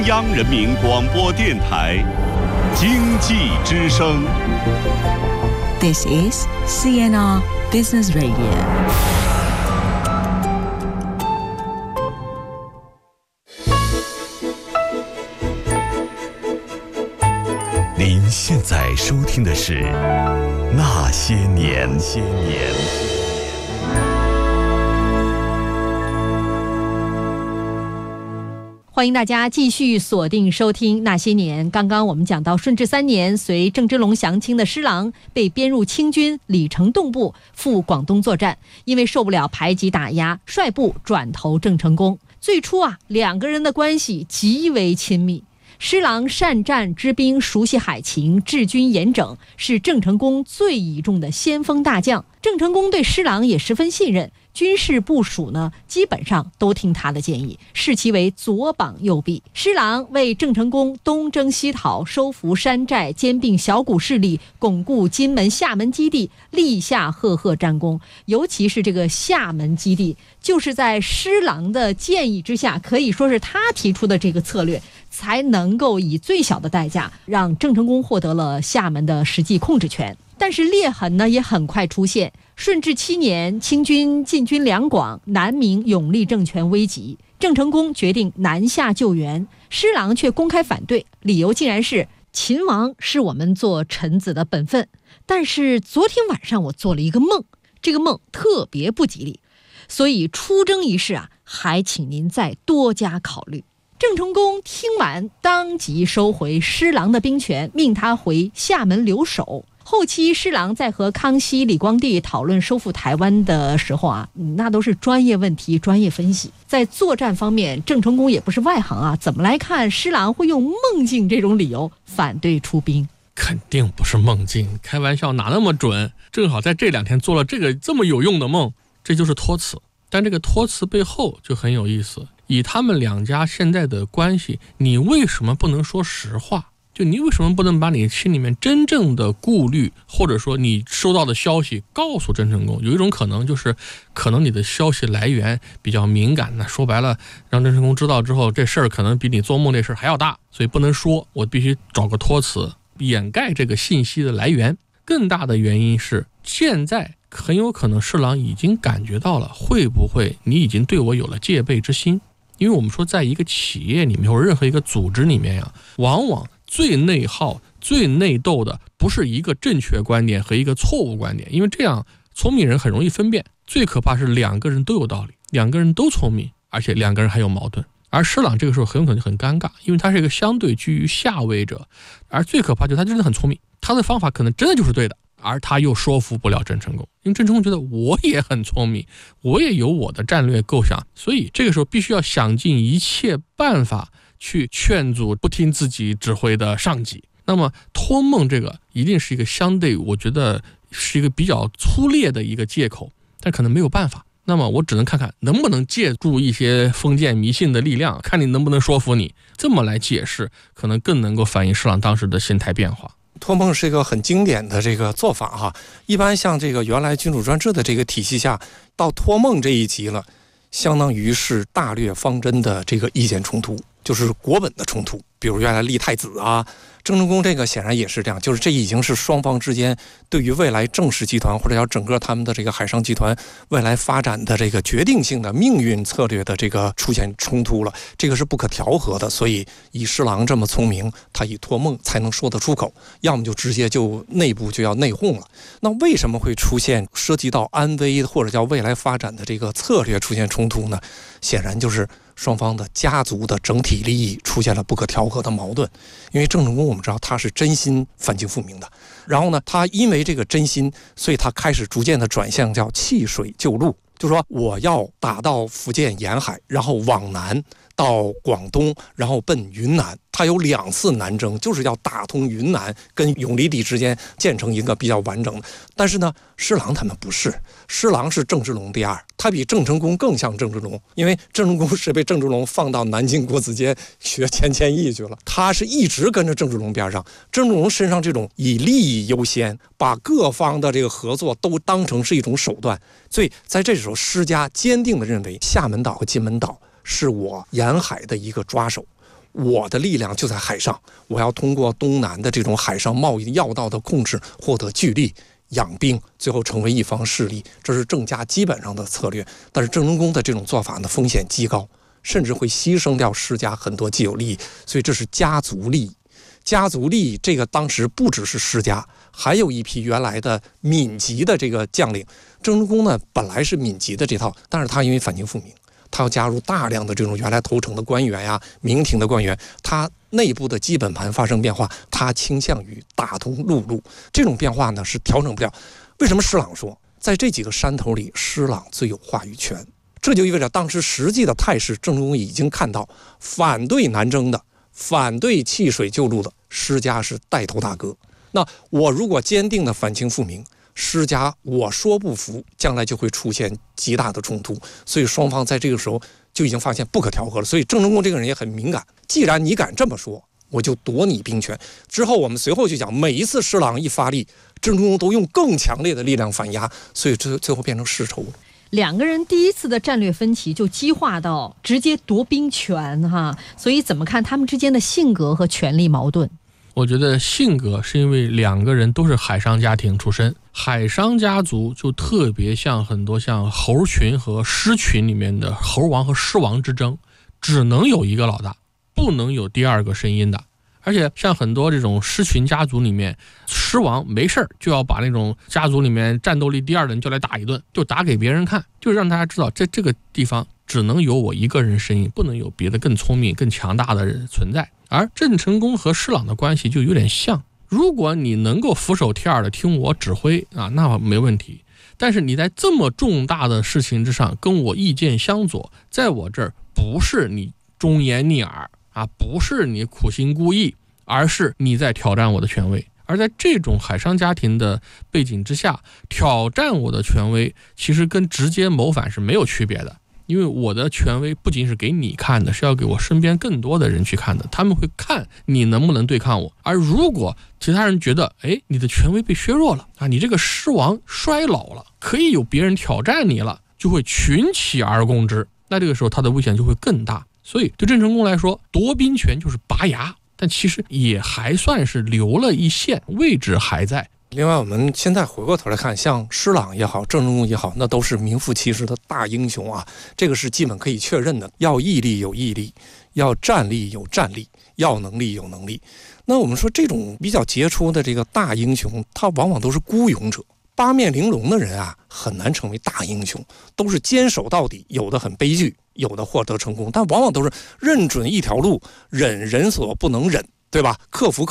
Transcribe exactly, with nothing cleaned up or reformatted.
央人民广播电台经济之声。 This is C N R Business Radio。 您现在收听的是《那些年》。些年。 欢迎大家继续锁定收听《那些年》。刚刚我们讲到，顺治三年，随郑芝龙降清的施琅被编入清军李成栋部，赴广东作战。因为受不了排挤打压，率部转投郑成功。最初啊，两个人的关系极为亲密。施琅善战知兵，熟悉海情，治军严整，是郑成功最倚重的先锋大将。郑成功对施琅也十分信任，军事部署呢，基本上都听他的建议，视其为左膀右臂。施琅为郑成功东征西讨，收服山寨，兼并小股势力，巩固金门、厦门基地，立下赫赫战功。尤其是这个厦门基地，就是在施琅的建议之下，可以说是他提出的这个策略，才能够以最小的代价让郑成功获得了厦门的实际控制权。但是裂痕呢也很快出现。顺治七年，清军进军两广，南明永历政权危急，郑成功决定南下救援，施琅却公开反对，理由竟然是秦王是我们做臣子的本分，但是昨天晚上我做了一个梦，这个梦特别不吉利，所以出征一事啊，还请您再多加考虑。郑成功听完，当即收回施琅的兵权，命他回厦门留守。后期施琅在和康熙、李光地讨论收复台湾的时候啊，那都是专业问题、专业分析。在作战方面，郑成功也不是外行啊，怎么来看施琅会用梦境这种理由反对出兵？ 肯定不是梦境，开玩笑哪那么准？正好在这两天做了这个这么有用的梦，这就是托词。但这个托词背后就很有意思，以他们两家现在的关系，你为什么不能说实话？就你为什么不能把你心里面真正的顾虑，或者说你收到的消息告诉郑成功？有一种可能就是，可能你的消息来源比较敏感的，说白了，让郑成功知道之后，这事儿可能比你做梦这事儿还要大，所以不能说，我必须找个托词掩盖这个信息的来源。更大的原因是，现在很有可能施琅已经感觉到了，会不会你已经对我有了戒备之心？因为我们说，在一个企业里面或者任何一个组织里面呀，往往最内耗、最内斗的不是一个正确观点和一个错误观点，因为这样聪明人很容易分辨。最可怕是两个人都有道理，两个人都聪明，而且两个人还有矛盾。而施琅这个时候很有可能很尴尬，因为他是一个相对居于下位者，而最可怕就是他真的很聪明，他的方法可能真的就是对的，而他又说服不了郑成功，因为郑成功觉得我也很聪明，我也有我的战略构想，所以这个时候必须要想尽一切办法去劝阻不听自己指挥的上级。那么托梦这个一定是一个相对，我觉得是一个比较粗劣的一个借口，但可能没有办法。那么我只能看看能不能借助一些封建迷信的力量，看你能不能说服你，这么来解释可能更能够反映施琅当时的心态变化。 托梦是一个很经典的这个做法哈，一般像这个原来君主专制的这个体系下，到托梦这一级了，相当于是大略方针的这个意见冲突，就是国本的冲突。比如原来立太子啊，郑成功这个显然也是这样，就是这已经是双方之间对于未来郑氏集团或者叫整个他们的这个海上集团未来发展的这个决定性的命运策略的这个出现冲突了，这个是不可调和的。所以以施琅这么聪明，他以托梦才能说得出口，要么就直接就内部就要内讧了。那为什么会出现涉及到安危或者叫未来发展的这个策略出现冲突呢？显然就是双方的家族的整体利益出现了不可调和的矛盾。因为郑成功我们知道他是真心反清复明的，然后呢，他因为这个真心，所以他开始逐渐的转向叫弃水救陆，就是说我要打到福建沿海，然后往南到广东，然后奔云南。他有两次南征，就是要打通云南跟永历帝之间建成一个比较完整的。但是呢，施琅他们不是，施琅是郑芝龙第二，他比郑成功更像郑芝龙，因为郑成功是被郑芝龙放到南京国子监学钱谦益去了，他是一直跟着郑芝龙边上。郑芝龙身上这种以利益优先，把各方的这个合作都当成是一种手段，所以在这时候施家坚定地认为厦门岛和金门岛是我沿海的一个抓手， 我的力量就在海上，我要通过东南的这种海上贸易要道的控制，获得巨利，养兵，最后成为一方势力，这是郑家基本上的策略。但是郑成功的这种做法呢，风险极高，甚至会牺牲掉施家很多既有利益，所以这是家族利益。家族利益这个当时不只是施家，还有一批原来的闽籍的这个将领。郑成功呢本来是闽籍的这套，但是他因为反清复明，他要加入大量的这种原来投诚的官员呀、明廷的官员，他内部的基本盘发生变化，他倾向于打通陆路。这种变化呢是调整不了。为什么施琅说在这几个山头里施琅最有话语权？这就意味着当时实际的态势，郑成功已经看到反对南征的、反对弃水救陆的施家是带头大哥。那我如果坚定的反清复明，施家我说不服，将来就会出现极大的冲突。所以双方在这个时候就已经发现不可调和了。所以郑成功这个人也很敏感，既然你敢这么说，我就夺你兵权。之后我们随后就讲，每一次施琅一发力，郑成功都用更强烈的力量反压，所以这最后变成世仇了。 两个人第一次的战略分歧就激化到直接夺兵权哈，所以怎么看他们之间的性格和权力矛盾？ 我觉得性格是因为两个人都是海商家庭出身，海商家族就特别像很多像猴群和狮群里面的猴王和狮王之争，只能有一个老大，不能有第二个声音的。而且像很多这种狮群家族里面，狮王没事就要把那种家族里面战斗力第二的人就来打一顿，就打给别人看，就让大家知道在这个地方只能有我一个人声音，不能有别的更聪明更强大的人存在。而郑成功和施琅的关系就有点像，如果你能够俯首帖耳的听我指挥啊，那没问题。但是你在这么重大的事情之上跟我意见相左，在我这儿不是你忠言逆耳啊，不是你苦心孤诣，而是你在挑战我的权威。而在这种海商家庭的背景之下，挑战我的权威其实跟直接谋反是没有区别的。因为我的权威不仅是给你看的，是要给我身边更多的人去看的，他们会看你能不能对抗我。而如果其他人觉得哎，你的权威被削弱了啊，你这个狮王衰老了，可以有别人挑战你了，就会群起而攻之，那这个时候他的危险就会更大。所以对郑成功来说，夺兵权就是拔牙，但其实也还算是留了一线，位置还在。 另外我们现在回过头来看，像施琅也好，郑成功也好，那都是名副其实的大英雄啊，这个是基本可以确认的。要毅力有毅力，要战力有战力，要能力有能力。那我们说这种比较杰出的这个大英雄，他往往都是孤勇者，八面玲珑的人啊，很难成为大英雄，都是坚守到底，有的很悲剧，有的获得成功，但往往都是认准一条路，忍人所不能忍，对吧？克服各